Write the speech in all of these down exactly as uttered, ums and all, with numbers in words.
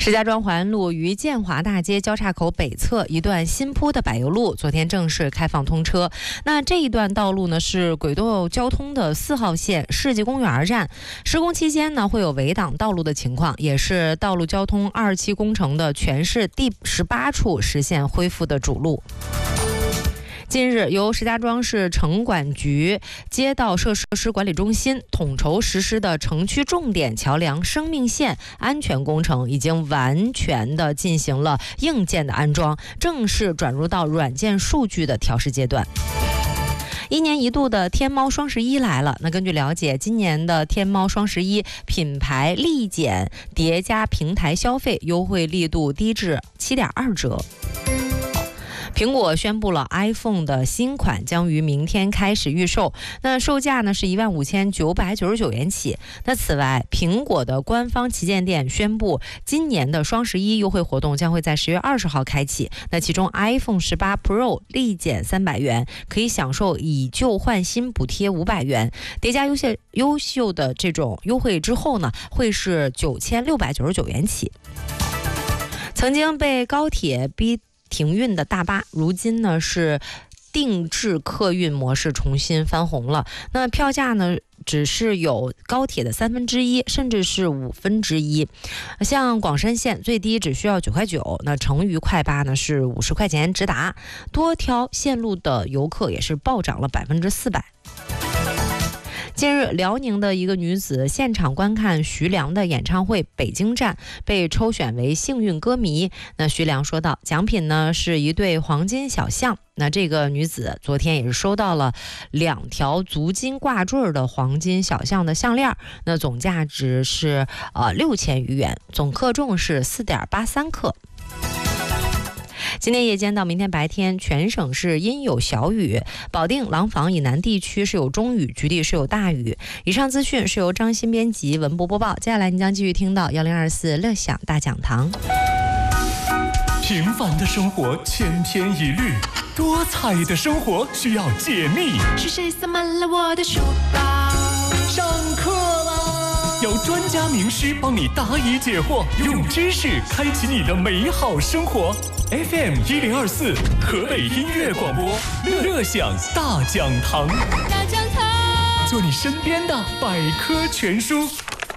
石家庄淮安路与建华大街交叉口北侧一段新铺的柏油路，昨天正式开放通车。那这一段道路呢是轨道交通的四号线世纪公园站，施工期间呢会有围挡道路的情况，也是道路交通二期工程的全市第十八处实现恢复的主路。近日，由石家庄市城管局街道设施管理中心统筹实施的城区重点桥梁生命线安全工程，已经完全的进行了硬件的安装，正式转入到软件数据的调试阶段。一年一度的天猫双十一来了，那根据了解，今年的天猫双十一品牌立减叠加平台消费优惠力度低至七点二折。苹果宣布了 iPhone 的新款将于明天开始预售，那售价呢是一万五千九百九十九元起。那此外，苹果的官方旗舰店宣布，今年的双十一优惠活动将会在十月二十号开启。那其中 iPhone 十八 Pro 立减三百元，可以享受以旧换新补贴五百元，叠加优秀优秀的这种优惠之后呢，会是九千六百九十九元起。曾经被高铁逼停运的大巴，如今呢是定制客运模式重新翻红了。那票价呢只是有高铁的三分之一，甚至是五分之一。像广深线最低只需要九块九，那成渝快巴呢是五十块钱直达。多条线路的游客也是暴涨了百分之四百。近日，辽宁的一个女子现场观看徐良的演唱会北京站，被抽选为幸运歌迷。那徐良说道，奖品呢是一对黄金小象。那这个女子昨天也是收到了两条足金挂坠的黄金小象的项链，那总价值是呃六千余元，总克重是四点八三克。今天夜间到明天白天，全省是阴有小雨，保定、廊坊以南地区是有中雨，局地是有大雨。以上资讯是由张鑫编辑，文博播报。接下来您将继续听到幺零二四乐享大讲堂。 平凡的生活千篇一律，多彩的生活需要解密。 是谁塞满了我的书包？ 上课啦！有专家名师帮你答疑解惑，用知识开启你的美好生活。F M 一零二四，河北音乐广播，乐享大讲堂。 大讲堂， 做你身边的百科全书。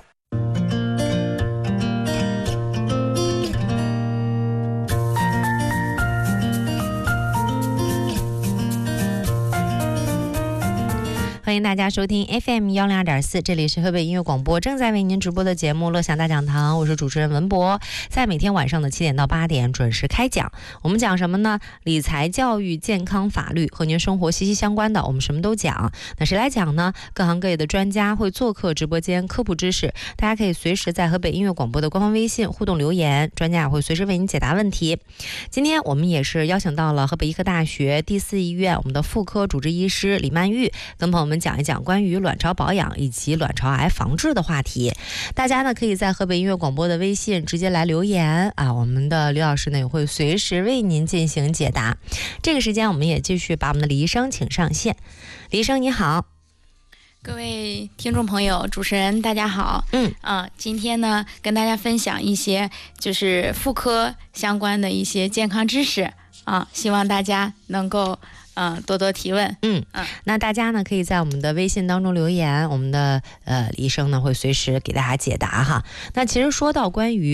欢迎大家收听 F M 一零二点四，这里是河北音乐广播正在为您直播的节目《乐享大讲堂》，我是主持人文博，在每天晚上的七点到八点准时开讲。我们讲什么呢？理财、教育、健康、法律，和您生活息息相关的，我们什么都讲。那谁来讲呢？各行各业的专家会做客直播间科普知识，大家可以随时在河北音乐广播的官方微信互动留言，专家也会随时为您解答问题。今天我们也是邀请到了河北医科大学第四医院我们的妇科主治医师李曼玉，跟朋友们讲一讲关于卵巢保养以及卵巢癌防治的话题。大家呢可以在河北音乐广播的微信直接来留言啊，我们的李老师呢也会随时为您进行解答。这个时间我们也继续把我们的李医生请上线。李医生你好。 各位听众朋友，主持人大家好。 嗯啊、呃，今天呢跟大家分享一些就是妇科相关的一些健康知识啊，希望大家能够嗯，多多提问。 嗯嗯，那大家呢可以在我们的微信当中留言，我们的呃医生呢会随时给大家解答哈。那其实说到关于